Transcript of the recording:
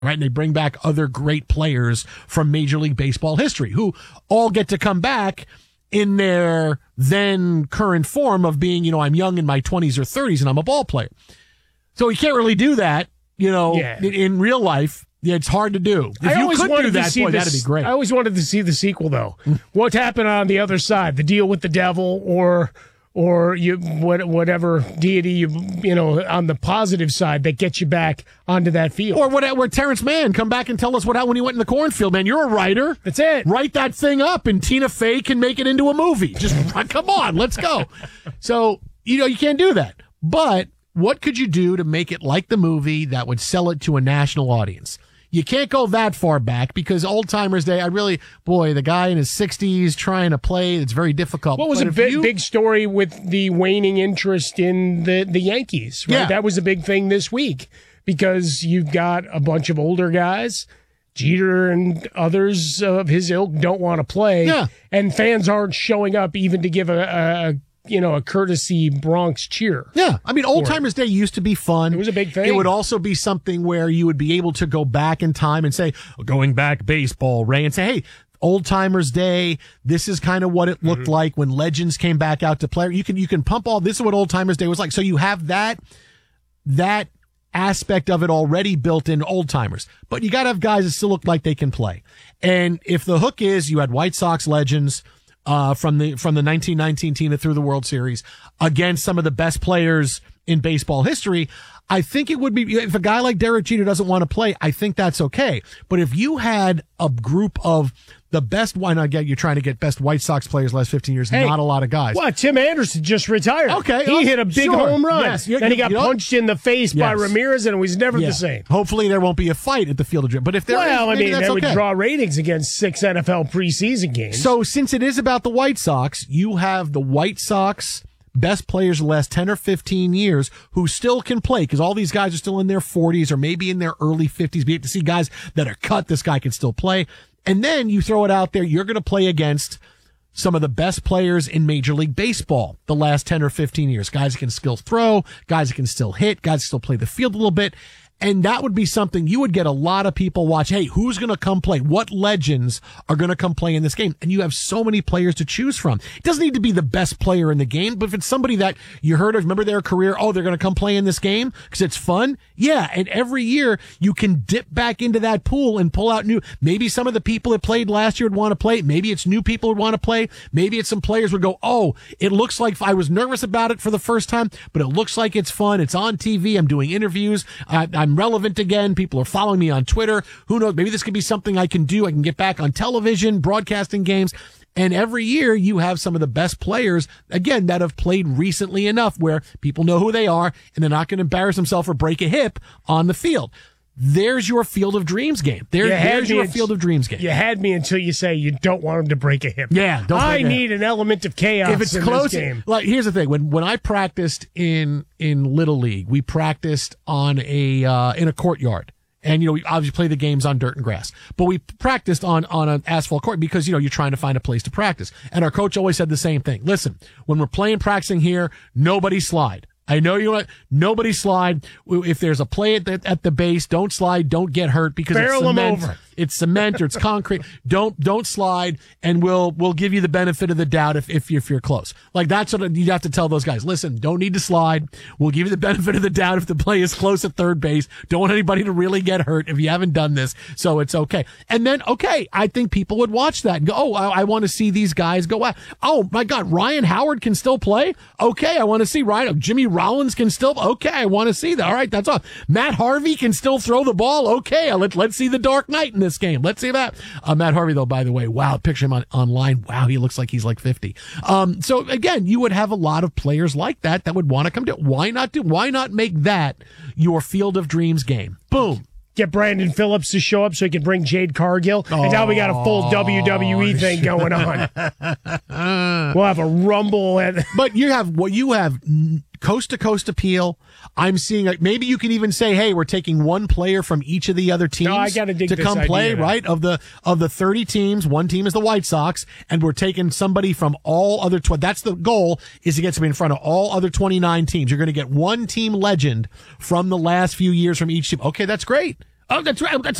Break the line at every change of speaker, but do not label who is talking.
right? And they bring back other great players from Major League Baseball history who all get to come back in their then current form of being, I'm young in my 20s or 30s and I'm a ball player. So you can't really do that, in real life. Yeah, it's hard to do. If you could do that, boy, that'd be great.
I always wanted to see the sequel, though. What happened on the other side? The deal with the devil, or whatever deity on the positive side that gets you back onto that field,
or where Terrence Mann come back and tell us when he went in the cornfield. Man, you're a writer.
That's it.
Write that thing up, and Tina Fey can make it into a movie. Just come on, let's go. So you can't do that, but what could you do to make it like the movie that would sell it to a national audience? You can't go that far back because Old Timers Day, the guy in his 60s trying to play, it's very difficult.
What was a big story with the waning interest in the Yankees, right?
Yeah.
That was a big thing this week because you've got a bunch of older guys, Jeter and others of his ilk don't want to play, and fans aren't showing up even to give a courtesy Bronx cheer.
Yeah. Old Timers Day used to be fun.
It was a big thing.
It would also be something where you would be able to go back in time and say, going back baseball, Ray, and say, hey, Old Timers Day, this is kind of what it looked like when legends came back out to play. You can pump this is what Old Timers Day was like. So you have that aspect of it already built in Old Timers. But you got to have guys that still look like they can play. And if the hook is you had White Sox legends, from the 1919 team that threw the World Series against some of the best players in baseball history, I think it would be, if a guy like Derek Jeter doesn't want to play, I think that's okay. But if you had a group of the best, why not you're trying to get best White Sox players the last 15 years, not a lot of guys.
Well, Tim Anderson just retired.
Okay.
He hit a big home run.
Yes.
Then he got punched in the face by Ramirez, and it was never the same.
Hopefully there won't be a fight at the Field of Dreams. But if there is,
that would draw ratings against 6 NFL preseason games.
So since it is about the White Sox, you have the White Sox best players of the last 10 or 15 years who still can play because all these guys are still in their 40s or maybe in their early 50s. We have to see guys that are cut. This guy can still play. And then you throw it out there. You're going to play against some of the best players in Major League Baseball the last 10 or 15 years. Guys that can still throw, guys that can still hit, guys that still play the field a little bit. And that would be something you would get a lot of people watch. Hey, who's going to come play? What legends are going to come play in this game? And you have so many players to choose from. It doesn't need to be the best player in the game, but if it's somebody that you heard of, remember their career, they're going to come play in this game because it's fun. Yeah. And every year you can dip back into that pool and pull out maybe some of the people that played last year would want to play. Maybe it's new people would want to play. Maybe it's some players would go, it looks like I was nervous about it for the first time, but it looks like it's fun. It's on TV. I'm doing interviews. I'm relevant again. People are following me on Twitter. Who knows? Maybe this could be something I can do. I can get back on television, broadcasting games. And every year you have some of the best players, again, that have played recently enough where people know who they are and they're not going to embarrass themselves or break a hip on the field. There's your Field of Dreams game. There's your Field of Dreams game.
You had me until you say you don't want him to break a hip.
Yeah,
I need an element of chaos
if it's
in
close,
this game.
Like, here's the thing: when I practiced in Little League, we practiced on in a courtyard. And, we obviously play the games on dirt and grass. But we practiced on an asphalt court because, you're trying to find a place to practice. And our coach always said the same thing. Listen, when we're practicing here, nobody slide. I know you want nobody slide. If there's a play at the base, don't slide, don't get hurt because
barrel
it's cement.
Them over.
It's cement or it's concrete. Don't slide, and we'll give you the benefit of the doubt if you're close. Like that's what you have to tell those guys. Listen, don't need to slide. We'll give you the benefit of the doubt if the play is close at third base. Don't want anybody to really get hurt if you haven't done this. So it's okay. And then I think people would watch that and go, I want to see these guys go out. Oh my God, Ryan Howard can still play. Okay, I want to see Ryan. Jimmy Rollins can still. Okay, I want to see that. All right, that's all. Matt Harvey can still throw the ball. Okay, let's see the Dark Knight in this game. Let's see that. Matt Harvey, though, by the way, wow, picture him online. Wow, he looks like he's like 50. So again, you would have a lot of players like that would want to come to it. Why not make that your Field of Dreams game? Boom.
Get Brandon Phillips to show up so he can bring Jade Cargill. And now we got a full WWE thing going on. We'll have a rumble.
But you have coast-to-coast appeal. I'm seeing, maybe you can even say, hey, we're taking one player from each of the other teams to come play, right? Of the 30 teams, one team is the White Sox, and we're taking somebody from all other, that's the goal, is to get somebody in front of all other 29 teams. You're going to get one team legend from the last few years from each team. Okay, that's great. Oh, that's right. That's